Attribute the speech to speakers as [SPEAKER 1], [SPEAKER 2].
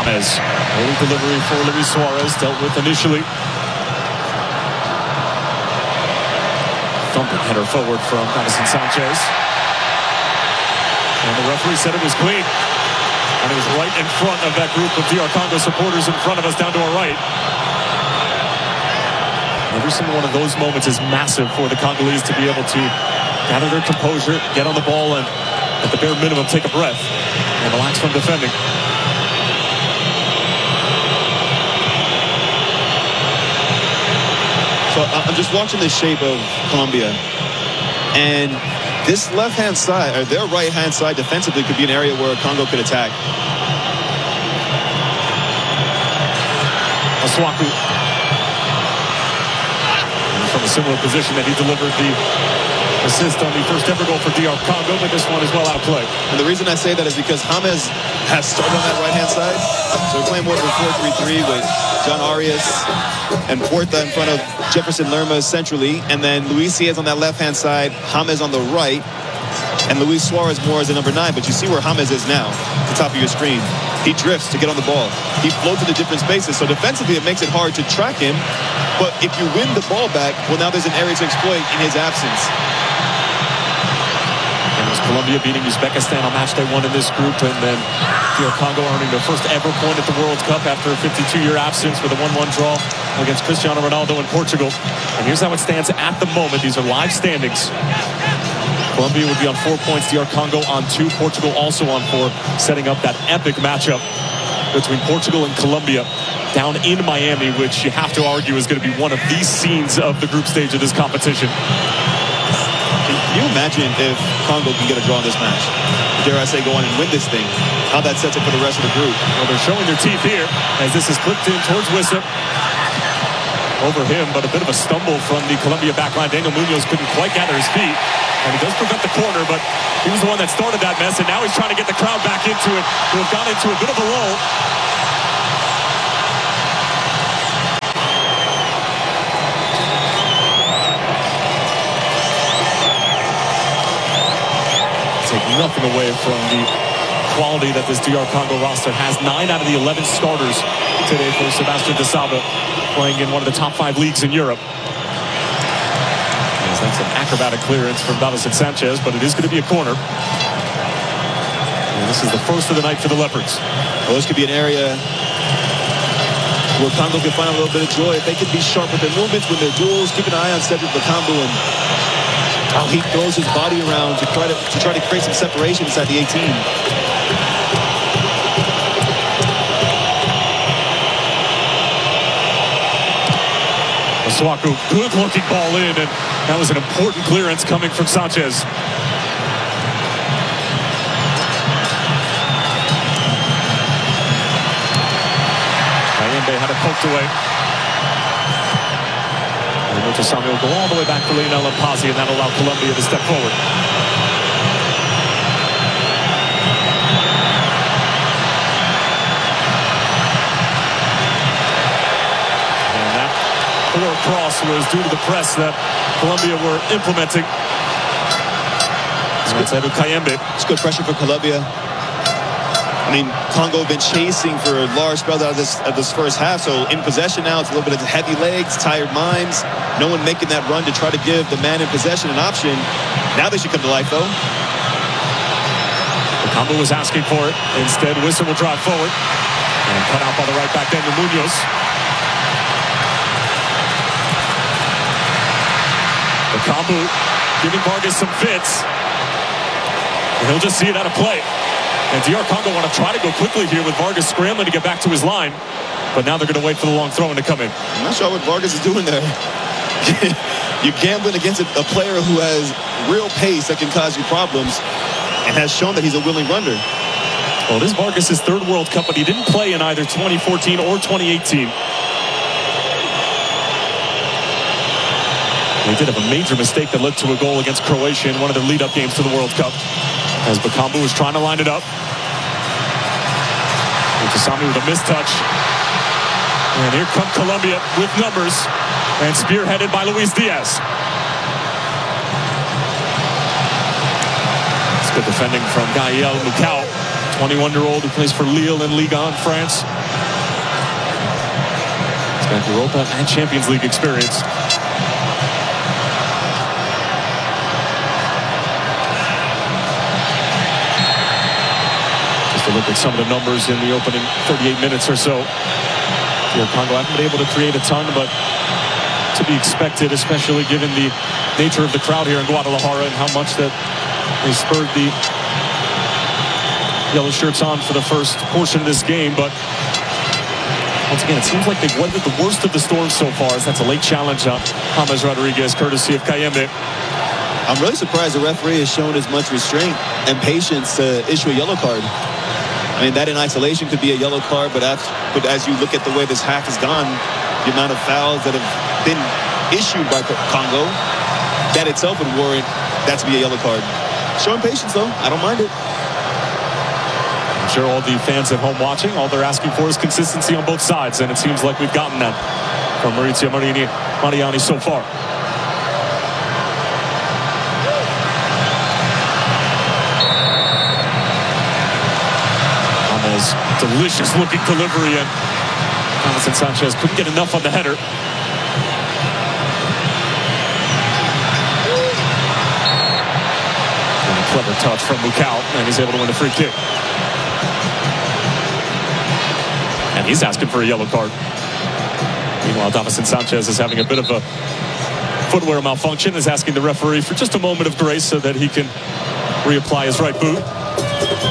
[SPEAKER 1] James. Early delivery for Luis Suarez, dealt with initially. Thumping header forward from Davinson Sanchez. And the referee said it was clean. And it was right in front of that group of DR Congo supporters in front of us down to our right. Every single one of those moments is massive for the Congolese to be able to gather their composure, get on the ball, and at the bare minimum take a breath and relax from defending.
[SPEAKER 2] So I'm just watching the shape of Colombia, and this left-hand side, or their right-hand side defensively, could be an area where Congo could attack.
[SPEAKER 1] Masuaku. From a similar position that he delivered the assist on the first ever goal for DR Congo, but this one is well outplayed.
[SPEAKER 2] And the reason I say that is because James has started on that right-hand side. So we're playing more of a 4-3-3 with John Arias and Porta in front of Jefferson Lerma centrally, and then Luis Diaz on that left-hand side, James on the right, and Luis Suarez more as a number 9. But you see where James is now, at the top of your screen. He drifts to get on the ball. He floats into different spaces, so defensively it makes it hard to track him. But if you win the ball back, well, now there's an area to exploit in his absence.
[SPEAKER 1] And it was Colombia beating Uzbekistan on match day 1 in this group, and then DR Congo earning their first ever point at the World Cup after a 52-year absence with a 1-1 draw against Cristiano Ronaldo in Portugal. And here's how it stands at the moment. These are live standings. Colombia would be on 4 points, DR Congo on 2, Portugal also on 4, setting up that epic matchup between Portugal and Colombia down in Miami, which you have to argue is going to be one of the scenes of the group stage of this competition.
[SPEAKER 2] Can you imagine if Congo can get a draw in this match? Dare I say, go on and win this thing? How that sets up for the rest of the group.
[SPEAKER 1] Well, they're showing their teeth here as this is clipped in towards Wissa. Over him, but a bit of a stumble from the Colombia backline. Daniel Munoz couldn't quite gather his feet. And he does prevent the corner, but he was the one that started that mess, and now he's trying to get the crowd back into it, who have gone into a bit of a lull. Take nothing away from the quality that this DR Congo roster has. 9 out of the 11 starters today for Sebastian de Saba, playing in one of the top 5 leagues in Europe. That's an acrobatic clearance from Davinson Sanchez, but it is going to be a corner. And this is the first of the night for the Leopards.
[SPEAKER 2] Well, this could be an area where Congo can find a little bit of joy. If they can be sharp with their movements, with their duels, keep an eye on Cedric Bakambu and how he throws his body around to try to create some separation inside the 18.
[SPEAKER 1] Masuaku, good looking ball in, and that was an important clearance coming from Sanchez. Kayembe had it poked away. And Mutasami will go all the way back to Lionel Mpasi, and that'll allow Colombia to step forward. Poor cross was due to the press that Colombia were implementing. It's
[SPEAKER 2] good pressure for Colombia. I mean, Congo have been chasing for large spells out of this first half, so in possession now, it's a little bit of heavy legs, tired minds. No one making that run to try to give the man in possession an option. Now they should come to life, though.
[SPEAKER 1] Bakambu was asking for it. Instead, Wissa will drive forward. And cut out by the right back, Daniel Munoz. Bakambu giving Vargas some fits. And he'll just see it out of play. And DR Congo want to try to go quickly here with Vargas scrambling to get back to his line. But now they're going to wait for the long throw in to come in.
[SPEAKER 2] I'm not sure what Vargas is doing there. You're gambling against a player who has real pace that can cause you problems and has shown that he's a willing runner.
[SPEAKER 1] Well, this is Vargas' 3rd World Cup, but he didn't play in either 2014 or 2018. They did have a major mistake that led to a goal against Croatia in one of their lead-up games to the World Cup, as Bakambu was trying to line it up. Mutasami with a mistouch. And here come Colombia with numbers, and spearheaded by Luis Diaz. It's good defending from Gael Mukau. 21-year-old who plays for Lille in Ligue 1, France. He's got Europa and Champions League experience. Just to look at some of the numbers in the opening 38 minutes or so. Congo haven't been able to create a ton, but to be expected, especially given the nature of the crowd here in Guadalajara and how much that they spurred the yellow shirts on for the first portion of this game. But once again, it seems like they've weathered the worst of the storm so far, as that's a late challenge on James Rodriguez, courtesy of Kayembe.
[SPEAKER 2] I'm really surprised the referee has shown as much restraint and patience to issue a yellow card. I mean, that in isolation could be a yellow card, but as you look at the way this half has gone, the amount of fouls that have been issued by Congo, that itself would warrant that to be a yellow card. Showing patience, though. I don't mind it.
[SPEAKER 1] I'm sure all the fans at home watching, all they're asking for is consistency on both sides, and it seems like we've gotten that from Maurizio Mariani so far. Delicious looking delivery, and Jonathan Sanchez couldn't get enough on the header. And a clever touch from Mukau, and he's able to win a free kick. And he's asking for a yellow card. Meanwhile, Davison Sanchez is having a bit of a footwear malfunction, is asking the referee for just a moment of grace so that he can reapply his right boot.